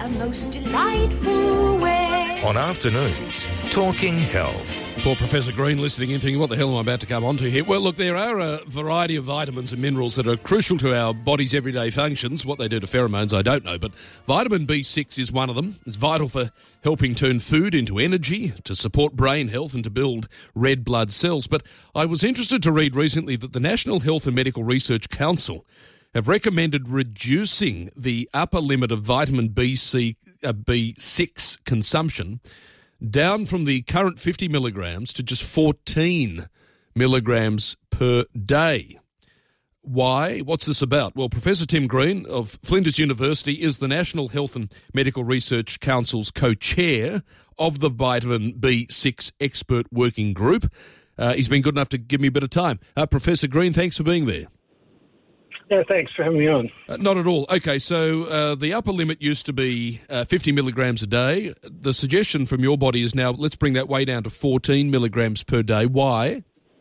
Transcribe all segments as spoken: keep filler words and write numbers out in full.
a most delightful way. On Afternoons, Talking Health. Poor Professor Green listening in thinking, what the hell am I about to come on to here? Well, look, there are a variety of vitamins and minerals that are crucial to our body's everyday functions. What they do to pheromones, I don't know, but vitamin B six is one of them. It's vital for helping turn food into energy, to support brain health and to build red blood cells. But I was interested to read recently that the National Health and Medical Research Council have recommended reducing the upper limit of vitamin B six consumption down from the current fifty milligrams to just fourteen milligrams per day. Why? What's this about? Well, Professor Tim Green of Flinders University is the National Health and Medical Research Council's co-chair of the Vitamin B six Expert Working Group. Uh, he's been good enough to give me a bit of time. Uh, Professor Green, thanks for being there. Yeah, thanks for having me on. Uh, not at all. Okay, so uh, the upper limit used to be uh, fifty milligrams a day. The suggestion from your body is now let's bring that way down to fourteen milligrams per day. Why?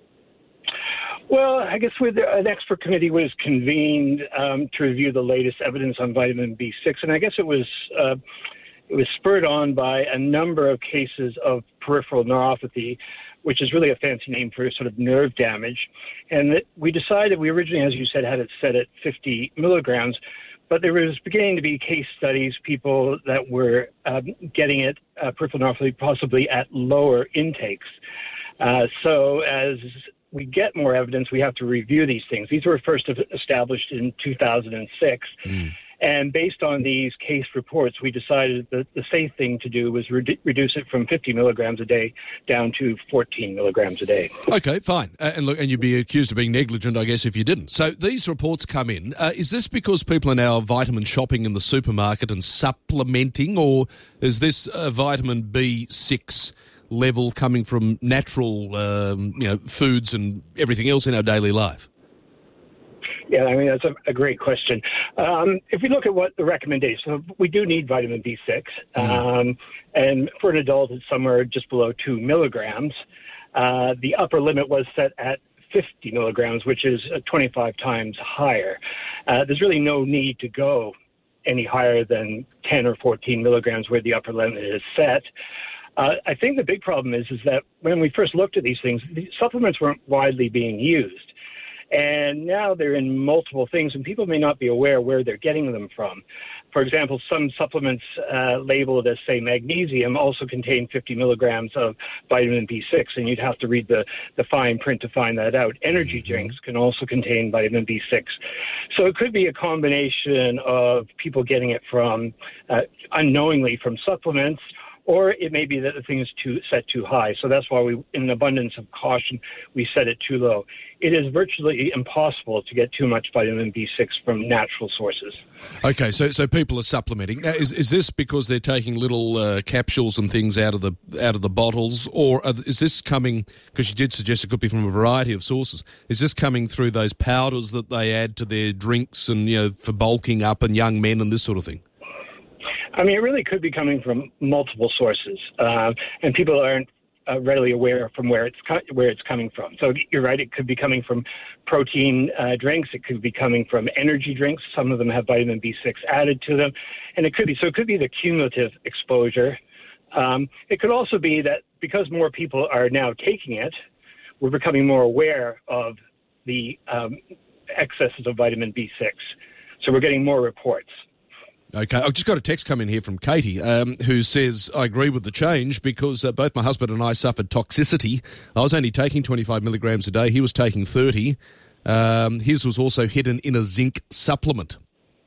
Well, I guess with an expert committee was convened um, to review the latest evidence on vitamin B six, and I guess it was uh, it was spurred on by a number of cases of peripheral neuropathy, which is really a fancy name for sort of nerve damage. And that we decided, we originally, as you said, had it set at fifty milligrams, but there was beginning to be case studies, people that were um, getting it, uh, peripheral neuropathy, possibly at lower intakes. Uh, so as we get more evidence, we have to review these things. These were first established in two thousand six. Mm. And based on these case reports, we decided that the safe thing to do was re- reduce it from fifty milligrams a day down to fourteen milligrams a day. Okay, fine. Uh, and look, and you'd be accused of being negligent, I guess, if you didn't. So these reports come in. Uh, is this because people are now vitamin shopping in the supermarket and supplementing, or is this uh, vitamin B six level coming from natural, um, you know, foods and everything else in our daily life? Yeah, I mean, that's a, a great question. Um, if we look at what the recommendations, so we do need vitamin B six, mm-hmm. um, and for an adult, it's somewhere just below two milligrams. Uh, the upper limit was set at fifty milligrams, which is uh, twenty-five times higher. Uh, there's really no need to go any higher than ten or fourteen milligrams where the upper limit is set. Uh, I think the big problem is, is that when we first looked at these things, the supplements weren't widely being used. And now they're in multiple things, and people may not be aware where they're getting them from. For example, some supplements uh, labeled as, say, magnesium also contain fifty milligrams of vitamin B six, and you'd have to read the, the fine print to find that out. Energy drinks can also contain vitamin B six. So it could be a combination of people getting it from uh, unknowingly from supplements, or it may be that the thing is too set too high. So that's why we, in an abundance of caution, we set it too low. It is virtually impossible to get too much vitamin B six from natural sources. Okay, so so people are supplementing. Now, is is this because they're taking little uh, capsules and things out of the out of the bottles, or are, is this coming, because you did suggest it could be from a variety of sources, is this coming through those powders that they add to their drinks and, you know, for bulking up and young men and this sort of thing? I mean, it really could be coming from multiple sources, uh, and people aren't uh, readily aware from where it's co- where it's coming from. So you're right; it could be coming from protein uh, drinks. It could be coming from energy drinks. Some of them have vitamin B six added to them, and it could be so. It could be the cumulative exposure. Um, it could also be that because more people are now taking it, we're becoming more aware of the um, excesses of vitamin B six. So we're getting more reports. Okay, I've just got a text come in here from Katie, um, who says, I agree with the change because uh, both my husband and I suffered toxicity. I was only taking twenty-five milligrams a day. He was taking thirty. Um, his was also hidden in a zinc supplement.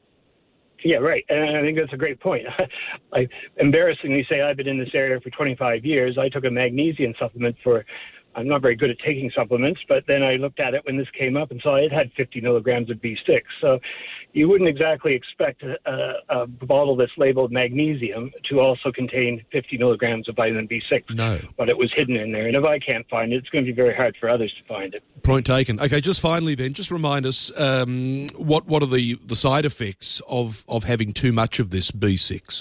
Yeah, right. And I think that's a great point. I embarrassingly say I've been in this area for twenty-five years. I took a magnesium supplement for, I'm not very good at taking supplements, but then I looked at it when this came up and saw it had fifty milligrams of B six. So you wouldn't exactly expect a, a, a bottle that's labeled magnesium to also contain fifty milligrams of vitamin B six. No. But it was hidden in there. And if I can't find it, it's going to be very hard for others to find it. Point taken. Okay, just finally then, just remind us um, what what are the, the side effects of, of having too much of this B six?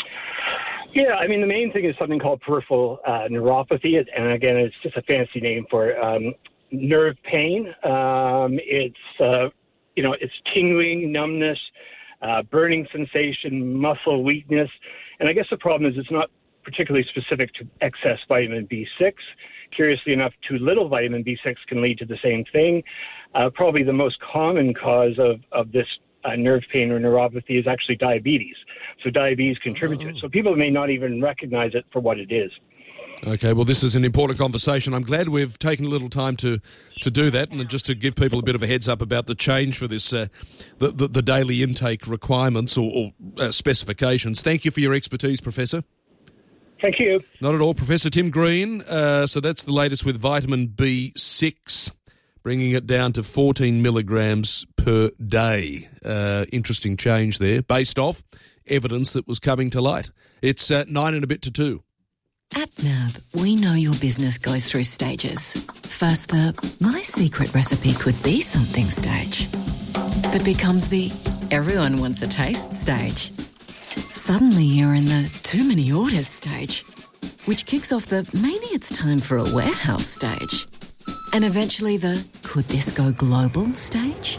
Yeah, I mean, the main thing is something called peripheral uh, neuropathy. And again, it's just a fancy name for um, nerve pain. Um, it's, uh, you know, it's tingling, numbness. uh, burning sensation, muscle weakness. And I guess the problem is it's not particularly specific to excess vitamin B six. Curiously enough, too little vitamin B six can lead to the same thing. Uh, probably the most common cause of, of this uh, nerve pain or neuropathy is actually diabetes. So diabetes contributes oh. to it. So people may not even recognize it for what it is. Okay, well, this is an important conversation. I'm glad we've taken a little time to, to do that, and just to give people a bit of a heads up about the change for this, uh, the, the, the daily intake requirements or, or uh, specifications. Thank you for your expertise, Professor. Thank you. Not at all. Professor Tim Green. Uh, so that's the latest with vitamin B six, bringing it down to fourteen milligrams per day. Uh, interesting change there, based off evidence that was coming to light. It's uh, nine and a bit to two. At N A B, we know your business goes through stages. First, the my secret recipe could be something stage. That becomes the everyone wants a taste stage. Suddenly you're in the too many orders stage, which kicks off the maybe it's time for a warehouse stage. And eventually the could this go global stage?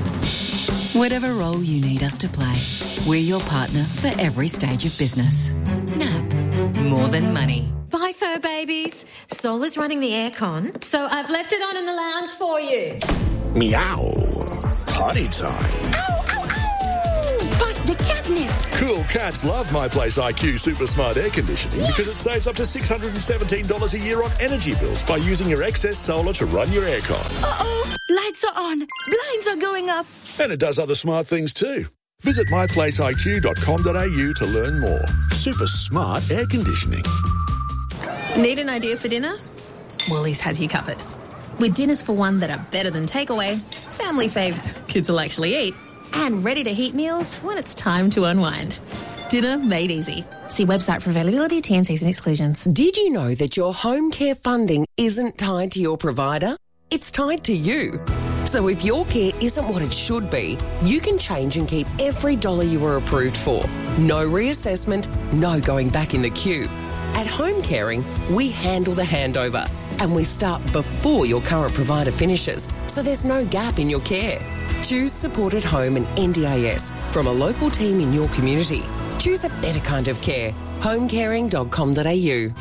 Whatever role you need us to play, we're your partner for every stage of business. N A B. More than money. Bye, fur babies. Sol is running the aircon, so I've left it on in the lounge for you. Meow. Party time. Ow, ow, ow! Bust the catnip. Cool cats love My Place I Q Super Smart Air Conditioning yeah. because it saves up to six hundred seventeen dollars a year on energy bills by using your excess solar to run your aircon. Uh-oh, lights are on, blinds are going up. And it does other smart things too. Visit my place I Q dot com dot a u to learn more. Super smart air conditioning. Need an idea for dinner? Woolies has you covered. With dinners for one that are better than takeaway, family faves kids will actually eat, and ready-to-heat meals when it's time to unwind. Dinner made easy. See website for availability, T and Cs and exclusions. Did you know that your home care funding isn't tied to your provider? It's tied to you. So if your care isn't what it should be, you can change and keep every dollar you were approved for. No reassessment, no going back in the queue. At Home Caring, we handle the handover and we start before your current provider finishes, so there's no gap in your care. Choose Support at Home and N D I S from a local team in your community. Choose a better kind of care. home caring dot com dot a u.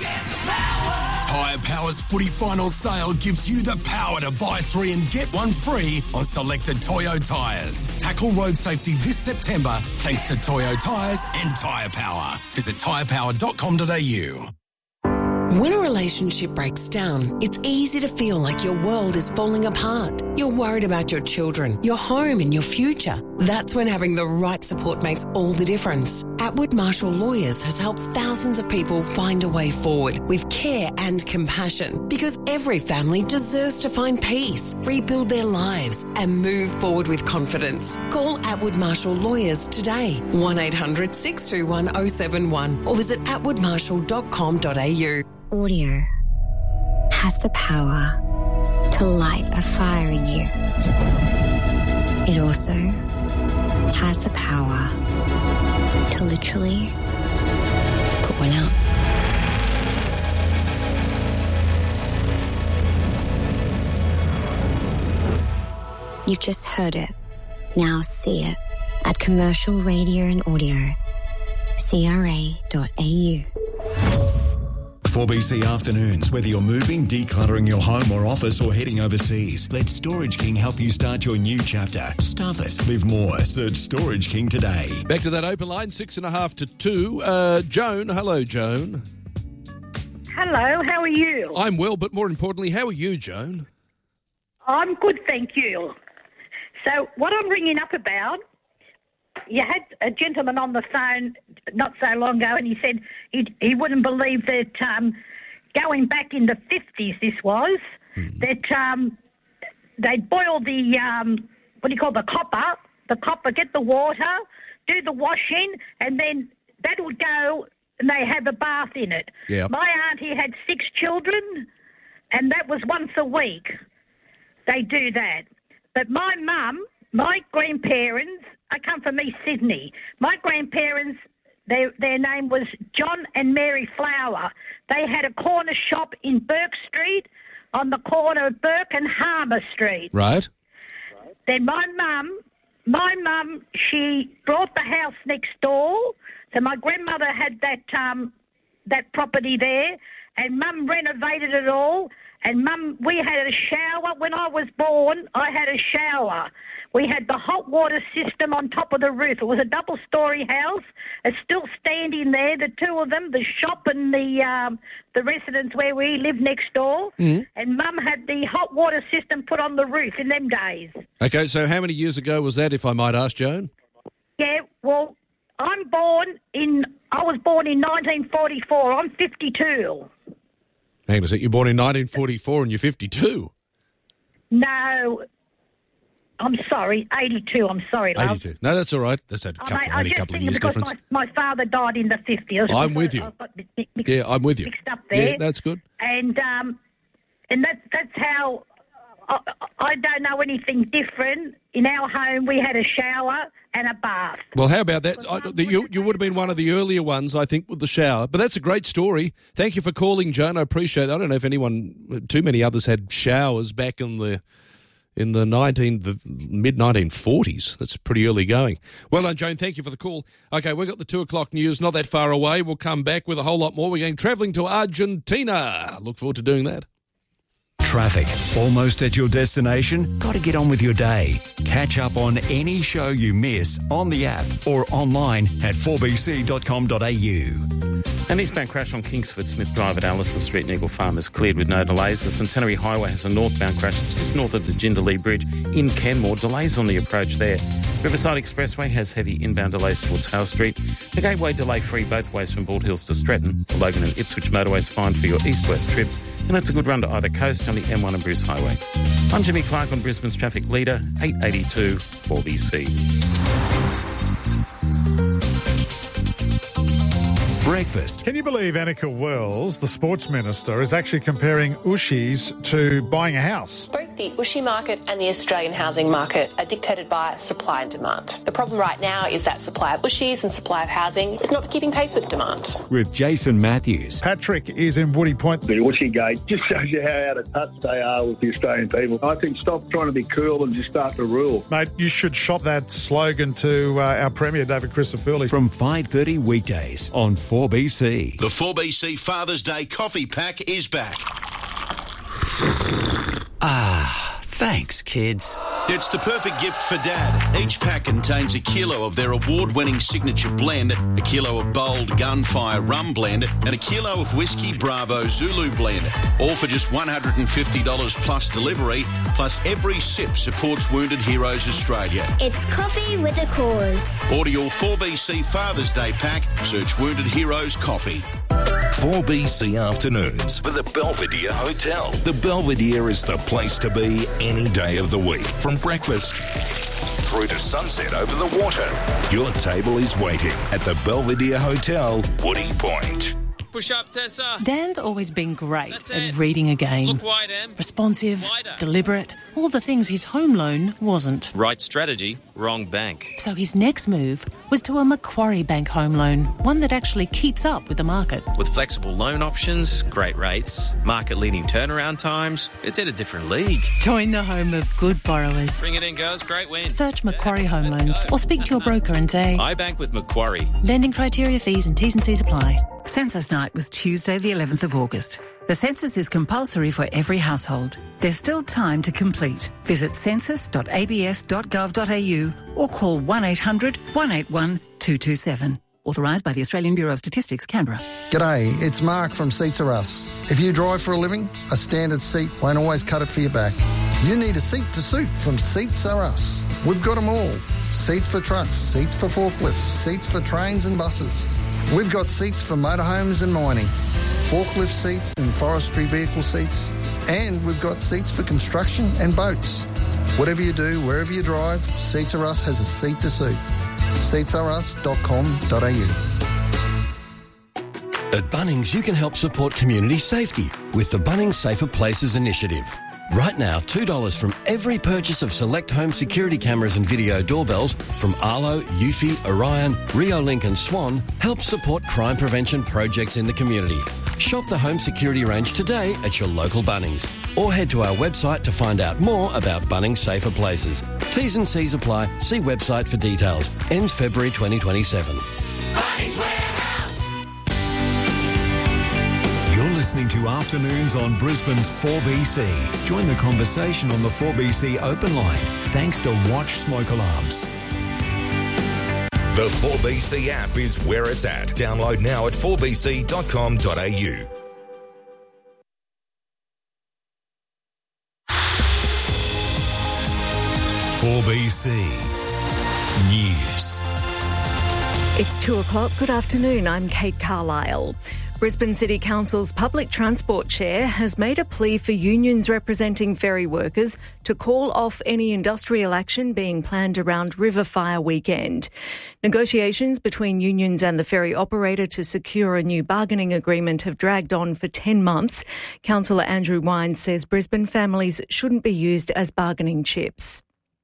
Tyre Power's footy final sale gives you the power to buy three and get one free on selected Toyo tyres. Tackle road safety this September thanks to Toyo tyres and Tyre Power. Visit tyre power dot com dot a u. When a relationship breaks down, it's easy to feel like your world is falling apart. You're worried about your children, your home and your future. That's when having the right support makes all the difference. Atwood Marshall Lawyers has helped thousands of people find a way forward with care and compassion, because every family deserves to find peace, rebuild their lives and move forward with confidence. Call Atwood Marshall Lawyers today, one eight hundred six two one oh seven one, or visit atwood marshall dot com dot a u. Audio has the power to light a fire in you. It also has the power to literally put one out. You've just heard it. Now see it at Commercial Radio and Audio, c r a dot a u. four B C Afternoons. Whether you're moving, decluttering your home or office, or heading overseas, let Storage King help you start your new chapter. Stuff it. Live more. Search Storage King today. Back to that open line, six and a half to two. Uh, Joan. Hello, Joan. Hello, how are you? I'm well, but more importantly, how are you, Joan? I'm good, thank you. So what I'm ringing up about, you had a gentleman on the phone not so long ago, and he said he he wouldn't believe that um, going back in the fifties, this was, mm. that um, they'd boil the, um, what do you call the copper, the copper, get the water, do the washing, and then that would go and they have a bath in it. Yep. My auntie had six children, and that was once a week. They do that. But my mum, my grandparents, I come from East Sydney. My grandparents, their their name was John and Mary Flower. They had a corner shop in Burke Street on the corner of Burke and Harbour Street. Right. Then my mum my mum, she bought the house next door. So my grandmother had that um, that property there, and Mum renovated it all. And Mum, we had a shower. When I was born, I had a shower. We had the hot water system on top of the roof. It was a double-storey house. It's still standing there, the two of them, the shop and the um, the residence where we live next door. Mm. And Mum had the hot water system put on the roof in them days. Okay, so how many years ago was that, if I might ask, Joan? Yeah, well, I'm born in, I was born in nineteen forty-four. I'm fifty-two. Hang on a sec, you're born in nineteen forty-four and you're fifty-two? No, I'm sorry, eighty-two. I'm sorry, love. eighty-two. No, that's all right. That's a couple, I, I only a just couple of think years because difference. My, my father died in the fifties. I'm with you. I got mi- mi- Yeah, I'm with you. Mixed up there. Yeah, that's good. And um, and that that's how. I, I don't know anything different. In our home, we had a shower and a bath. Well, how about that? I, the, you, you would have been one of the earlier ones, I think, with the shower. But that's a great story. Thank you for calling, Joan. I appreciate it. I don't know if anyone, too many others had showers back in the in the nineteen the mid nineteen forties. That's pretty early going. Well done, Joan. Thank you for the call. Okay, we've got the two o'clock news not that far away. We'll come back with a whole lot more. We're going travelling to Argentina. Look forward to doing that. Traffic. Almost at your destination? Got to get on with your day. Catch up on any show you miss on the app or online at four b c dot com dot a u. An eastbound crash on Kingsford Smith Drive at Allison Street in Eagle Farm is cleared with no delays. The Centenary Highway has a northbound crash. It's just north of the Jindalee Bridge in Kenmore. Delays on the approach there. Riverside Expressway has heavy inbound delays towards Hale Street. The Gateway delay free both ways from Bald Hills to Stretton. The Logan and Ipswich motorways fine for your east-west trips. And it's a good run to either coast on the M one and Bruce Highway. I'm Jimmy Clark on Brisbane's Traffic Leader, eight eighty-two four B C. Breakfast. Can you believe Annika Wells, the sports minister, is actually comparing Ushies to buying a house? Both the Ushi market and the Australian housing market are dictated by supply and demand. The problem right now is that supply of Ushis and supply of housing is not keeping pace with demand. With Jason Matthews. Patrick is in Woody Point. The Ushi gate just shows you how out of touch they are with the Australian people. I think stop trying to be cool and just start to rule. Mate, you should shop that slogan to uh, our Premier, David Christofouli. From five thirty weekdays on four B C. The four B C Father's Day coffee pack is back. Ah, thanks, kids. It's the perfect gift for Dad. Each pack contains a kilo of their award-winning signature blend, a kilo of bold Gunfire Rum Blend, and a kilo of Whiskey Bravo Zulu Blend. All for just one hundred fifty dollars plus delivery, plus every sip supports Wounded Heroes Australia. It's coffee with a cause. Order your four B C Father's Day pack. Search Wounded Heroes Coffee. four B C Afternoons with the Belvedere Hotel. The Belvedere is the place to be any day of the week. From breakfast through to sunset over the water. Your table is waiting at the Belvedere Hotel, Woody Point. Push up, Tessa. Dan's always been great That's at it. reading a game. Look wide, Em. Responsive, Wider. deliberate, all the things his home loan wasn't. Right strategy, wrong bank. So his next move was to a Macquarie Bank home loan, one that actually keeps up with the market. With flexible loan options, great rates, market-leading turnaround times, it's at a different league. Join the home of good borrowers. Bring it in, girls. Great win. Search Macquarie Home Loans or speak to your broker and say, I bank with Macquarie. lending criteria, fees and T's and C's apply. Census night was Tuesday the eleventh of August. The census is compulsory for every household. There's still time to complete. Visit census dot a b s dot gov dot a u or call one eight hundred one eight one two two seven. Authorised by the Australian Bureau of Statistics, Canberra. G'day, it's Mark from Seats Are Us. If you drive for a living, a standard seat won't always cut it for your back. You need a seat to suit from Seats Are Us. We've got them all. Seats for trucks, seats for forklifts, seats for trains and buses. We've got seats for motorhomes and mining, forklift seats and forestry vehicle seats, and we've got seats for construction and boats. Whatever you do, wherever you drive, Seats Are Us has a seat to suit. seats are us dot com dot a u. At Bunnings, you can help support community safety with the Bunnings Safer Places initiative. Right now, two dollars from every purchase of select home security cameras and video doorbells from Arlo, Eufy, Orion, Riolink and Swan helps support crime prevention projects in the community. Shop the home security range today at your local Bunnings or head to our website to find out more about Bunnings Safer Places. T's and C's apply. See website for details. Ends February twenty twenty-seven. Bunnings Warehouse. You're listening to Afternoons on Brisbane's four B C. Join the conversation on the four B C open line thanks to Watch Smoke Alarms. The four B C app is where it's at. Download now at four b c dot com dot a u. four B C News. It's two o'clock. Good afternoon. I'm Kate Carlisle. Brisbane City Council's Public Transport Chair has made a plea for unions representing ferry workers to call off any industrial action being planned around River Fire weekend. Negotiations between unions and the ferry operator to secure a new bargaining agreement have dragged on for ten months. Councillor Andrew Wines says Brisbane families shouldn't be used as bargaining chips.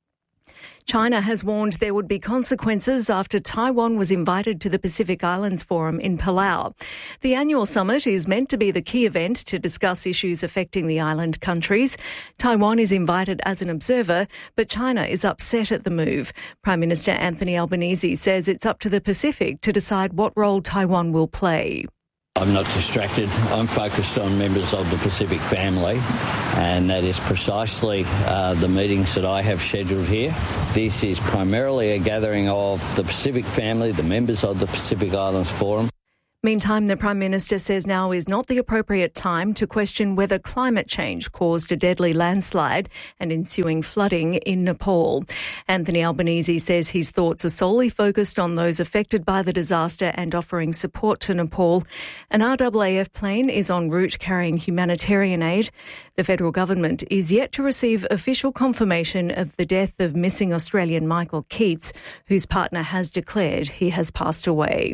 China has warned there would be consequences after Taiwan was invited to the Pacific Islands Forum in Palau. The annual summit is meant to be the key event to discuss issues affecting the island countries. Taiwan is invited as an observer, but China is upset at the move. Prime Minister Anthony Albanese says it's up to the Pacific to decide what role Taiwan will play. I'm not distracted. I'm focused on members of the Pacific family, and that is precisely uh, the meetings that I have scheduled here. This is primarily a gathering of the Pacific family, the members of the Pacific Islands Forum. Meantime, the Prime Minister says now is not the appropriate time to question whether climate change caused a deadly landslide and ensuing flooding in Nepal. Anthony Albanese says his thoughts are solely focused on those affected by the disaster and offering support to Nepal. An R A A F plane is en route carrying humanitarian aid. The federal government is yet to receive official confirmation of the death of missing Australian Michael Keats, whose partner has declared he has passed away.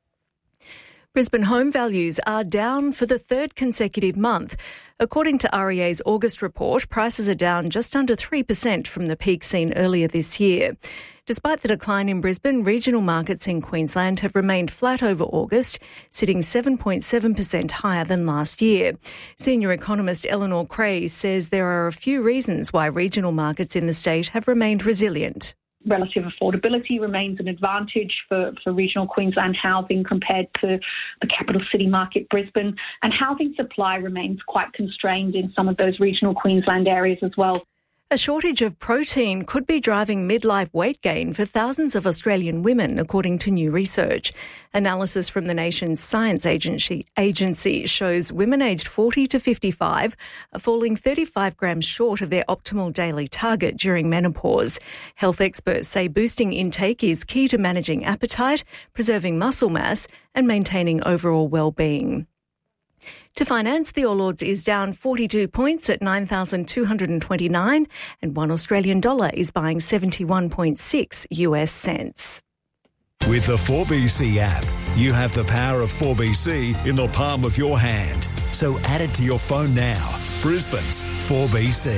Brisbane home values are down for the third consecutive month. According to R E A's August report, prices are down just under three percent from the peak seen earlier this year. Despite the decline in Brisbane, regional markets in Queensland have remained flat over August, sitting seven point seven percent higher than last year. Senior economist Eleanor Cray says there are a few reasons why regional markets in the state have remained resilient. Relative affordability remains an advantage for, for regional Queensland housing compared to the capital city market, Brisbane, and housing supply remains quite constrained in some of those regional Queensland areas as well. A shortage of protein could be driving midlife weight gain for thousands of Australian women, according to new research. Analysis from the nation's science agency, agency shows women aged forty to fifty-five are falling thirty-five grams short of their optimal daily target during menopause. Health experts say boosting intake is key to managing appetite, preserving muscle mass and maintaining overall well-being. To finance, the All Ords is down forty-two points at nine thousand two hundred twenty-nine and one Australian dollar is buying seventy-one point six U S cents. With the four B C app, you have the power of four B C in the palm of your hand. So add it to your phone now. Brisbane's four B C.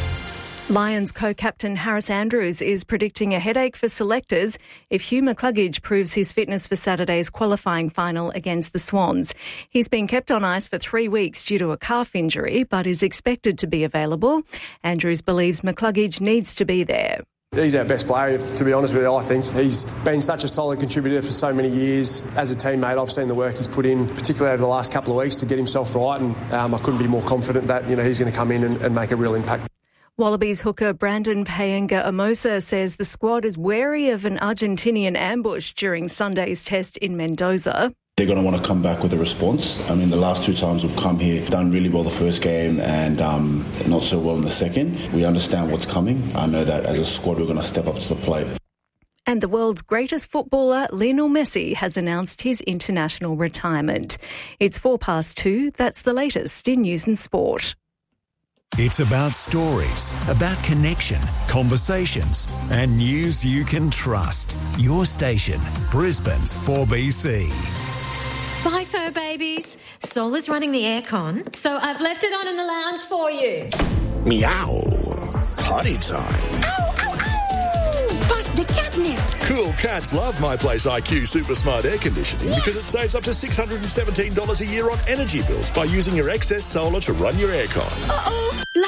Lions co-captain Harris Andrews is predicting a headache for selectors if Hugh McCluggage proves his fitness for Saturday's qualifying final against the Swans. He's been kept on ice for three weeks due to a calf injury, but is expected to be available. Andrews believes McCluggage needs to be there. He's our best player, to be honest with you, I think. He's been such a solid contributor for so many years. As a teammate, I've seen the work he's put in, particularly over the last couple of weeks, to get himself right, and um, I couldn't be more confident that, you know, he's going to come in and, and make a real impact. Wallabies hooker Brandon Paenga-Amosa says the squad is wary of an Argentinian ambush during Sunday's test in Mendoza. They're going to want to come back with a response. I mean, the last two times we've come here, done really well the first game and um, not so well in the second. We understand what's coming. I know that as a squad we're going to step up to the plate. And the world's greatest footballer, Lionel Messi, has announced his international retirement. It's four past two. That's the latest in News and Sport. It's about stories, about connection, conversations, and news you can trust. Your station, Brisbane's four B C. Bye, fur babies. Sol is running the aircon, so I've left it on in the lounge for you. Meow. Potty time. Ow, ow, ow! Bust the catnip. Cool cats love My Place I Q Super Smart Air Conditioning because it saves up to six hundred seventeen dollars a year on energy bills by using your excess solar to run your aircon. Uh-oh.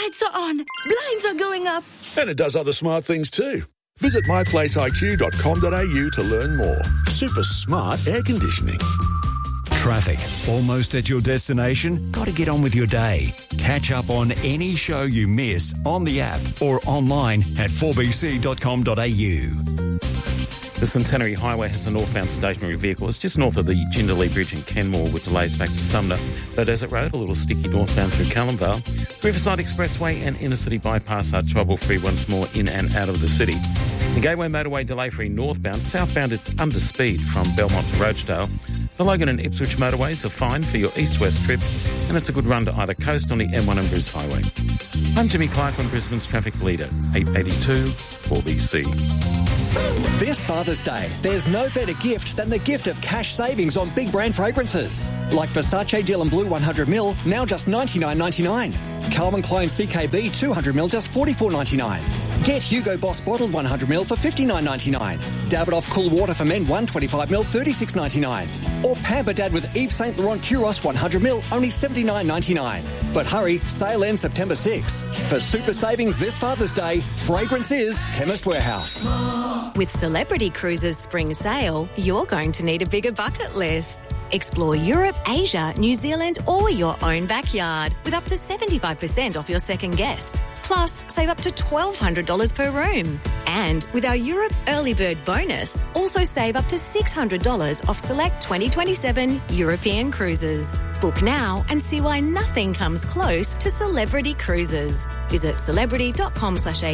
Lights are on. Blinds are going up. And it does other smart things too. Visit my place I Q dot com dot a u to learn more. Super smart air conditioning. Traffic. Almost at your destination? Got to get on with your day. Catch up on any show you miss on the app or online at four b c dot com dot a u. The Centenary Highway has a northbound stationary vehicle. It's just north of the Jindalee Bridge in Kenmore with delays back to Sumner. The Desert Road, a little sticky northbound through Callumvale. Riverside Expressway and Inner City Bypass are trouble-free once more in and out of the city. The Gateway Motorway delay-free northbound. Southbound, it's under speed from Belmont to Rochedale. The Logan and Ipswich motorways are fine for your east-west trips, and it's a good run to either coast on the M one and Bruce Highway. I'm Jimmy Clark on Brisbane's traffic leader, eight eighty-two four B C. This Father's Day, there's no better gift than the gift of cash savings on big brand fragrances. Like Versace Dylan Blue one hundred mil, now just ninety-nine ninety-nine. Calvin Klein C K B two hundred mil, just forty-four ninety-nine. Get Hugo Boss bottled one hundred mil for fifty-nine ninety-nine. Davidoff Cool Water for Men one twenty-five mil, thirty-six ninety-nine. Or Pamper Dad with Yves Saint Laurent Kuros one hundred mil, only seventy-nine ninety-nine. But hurry, sale ends September sixth. For super savings this Father's Day, fragrance is Chemist Warehouse. With Celebrity Cruises Spring Sale, you're going to need a bigger bucket list. Explore Europe, Asia, New Zealand, or your own backyard with up to seventy-five percent off your second guest. Plus, save up to twelve hundred dollars per room. And with our Europe Early Bird bonus, also save up to six hundred dollars off select twenty twenty-seven European cruises. Book now and see why nothing comes close to Celebrity Cruises. Visit celebrity dot com slash